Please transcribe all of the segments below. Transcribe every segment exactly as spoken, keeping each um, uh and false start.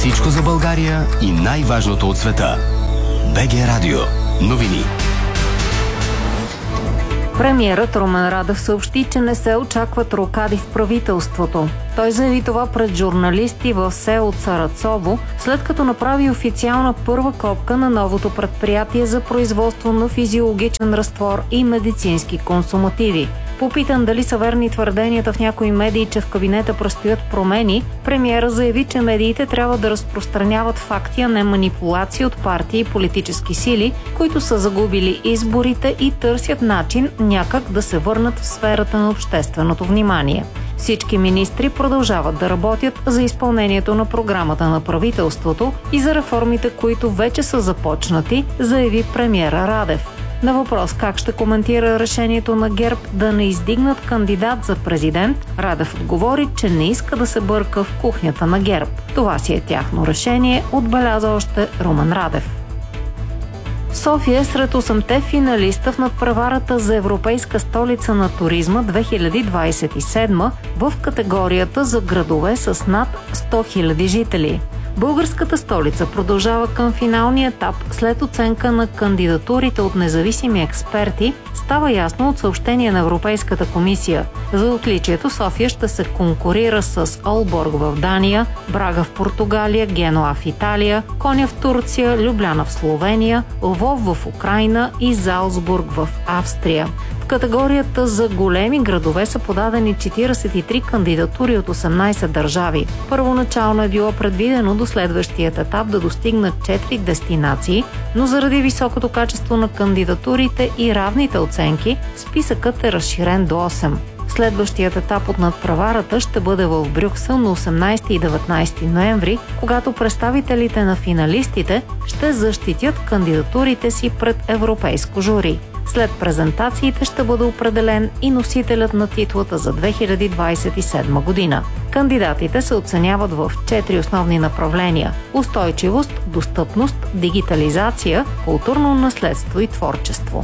Всичко за България и най-важното от света. БГ Радио. Новини. Премиерът Румен Радев съобщи, че не се очакват рокади в правителството. Той заяви това пред журналисти в село Царацово, след като направи официална първа копка на новото предприятие за производство на физиологичен разтвор и медицински консумативи. Попитан дали са верни твърденията в някои медии, че в кабинета предстоят промени, премиера заяви, че медиите трябва да разпространяват факти, а не манипулации от партии и политически сили, които са загубили изборите и търсят начин някак да се върнат в сферата на общественото внимание. Всички министри продължават да работят за изпълнението на програмата на правителството и за реформите, които вече са започнати, заяви премиера Радев. На въпрос как ще коментира решението на ГЕРБ да не издигнат кандидат за президент, Радев отговори, че не иска да се бърка в кухнята на ГЕРБ. Това си е тяхно решение, отбеляза още Румен Радев. София е сред осемте финалиста в надпреварата за Европейска столица на туризма две хиляди двадесет и седма в категорията за градове с над сто хиляди жители. Българската столица продължава към финалния етап след оценка на кандидатурите от независими експерти, става ясно от съобщение на Европейската комисия. За отличието София ще се конкурира с Олборг в Дания, Брага в Португалия, Генуа в Италия, Коня в Турция, Любляна в Словения, Лвов в Украйна и Залцбург в Австрия. В категорията за големи градове са подадени четиридесет и три кандидатури от осемнадесет държави. Първоначално е било предвидено до следващият етап да достигнат четири дестинации, но заради високото качество на кандидатурите и равните оценки, списъкът е разширен до осем. Следващият етап от надпреварата ще бъде в Брюксел на осемнадесети и деветнадесети ноември, когато представителите на финалистите ще защитят кандидатурите си пред европейско жури. След презентациите ще бъде определен и носителят на титлата за две хиляди двадесет и седма година. Кандидатите се оценяват в четири основни направления – устойчивост, достъпност, дигитализация, културно наследство и творчество.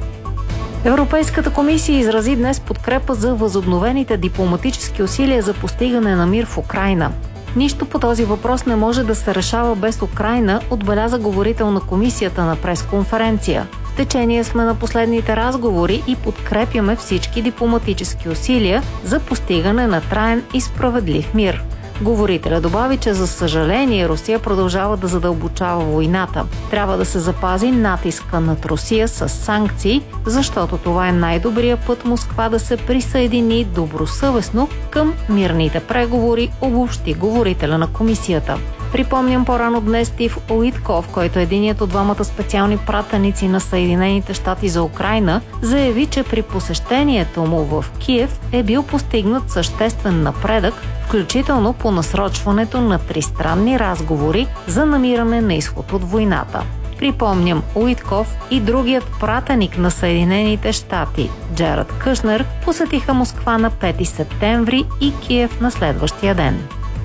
Европейската комисия изрази днес подкрепа за възобновените дипломатически усилия за постигане на мир в Украйна. Нищо по този въпрос не може да се решава без Украйна, отбеляза говорител на комисията на пресконференция. В течение сме на последните разговори и подкрепяме всички дипломатически усилия за постигане на траен и справедлив мир. Говорителя добави, че за съжаление Русия продължава да задълбочава войната. Трябва да се запази натиска над Русия с санкции, защото това е най-добрият път Москва да се присъедини добросъвестно към мирните преговори, обобщи говорителя на комисията. Припомням по-рано днес Стив Уитков, който е единият от двамата специални пратеници на Съединените щати за Украйна, заяви, че при посещението му в Киев е бил постигнат съществен напредък, включително по насрочването на тристранни разговори за намиране на изход от войната. Припомням, Уитков и другият пратеник на Съединените щати, Джерард Кушнер, посетиха Москва на пети септември и Киев на следващия ден.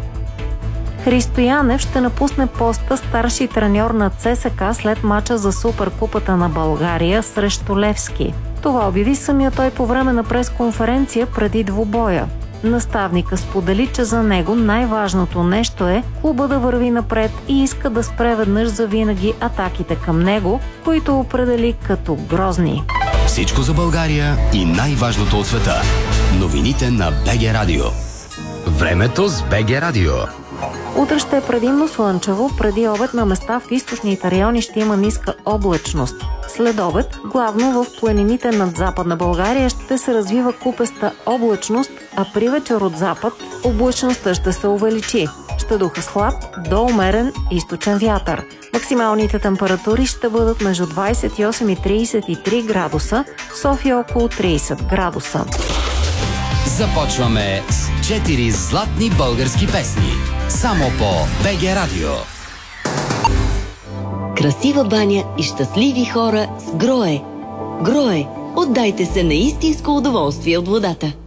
Христо Янев ще напусне поста старши треньор на ЦСКА след мача за Суперкупата на България срещу Левски. Това обяви самия той по време на пресконференция преди двубоя. Наставника сподели, че за него най-важното нещо е клуба да върви напред и иска да спре веднъж завинаги атаките към него, които определи като грозни. Всичко за България и най-важното от света. Новините на БГ Радио. Времето с БГ Радио. Утре ще е предимно слънчево, преди обед на места в източните райони ще има ниска облачност. След обед, главно в планините над Западна България ще се развива купеста облачност, а при вечер от запад облачността ще се увеличи. Ще духа слаб до умерен източен вятър. Максималните температури ще бъдат между двадесет и осем и тридесет и три градуса, София около тридесет градуса. Започваме с четири златни български песни. Само по БГ Радио. Красива баня и щастливи хора с Грое. Грое. Отдайте се на истинско удоволствие от водата.